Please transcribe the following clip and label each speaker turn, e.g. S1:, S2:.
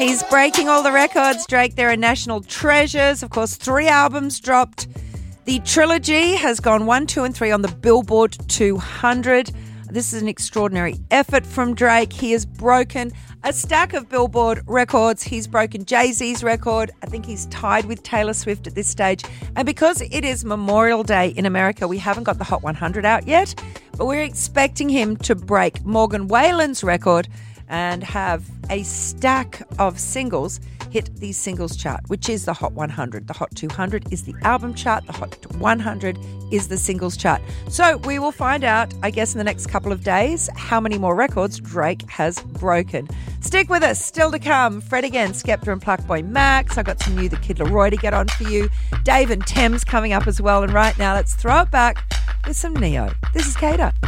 S1: He's breaking all the records, Drake. There are national treasures. Of course, 3 albums dropped. The trilogy has gone 1, 2, and 3 on the Billboard 200. This is an extraordinary effort from Drake. He has broken a stack of Billboard records. He's broken Jay-Z's record. I think he's tied with Taylor Swift at this stage. And because it is Memorial Day in America, we haven't got the Hot 100 out yet, but we're expecting him to break Morgan Wallen's record and have a stack of singles hit the singles chart, which is the Hot 100. The Hot 200 is the album chart. The Hot 100 is the singles chart. So we will find out, I guess, in the next couple of days, how many more records Drake has broken. Stick with us. Still to come, Fred again, Skepta and Pluckboy Max. I got some new The Kid Laroi to get on for you. Dave and Thames coming up as well. And right now, let's throw it back with some Neo. This is Kata.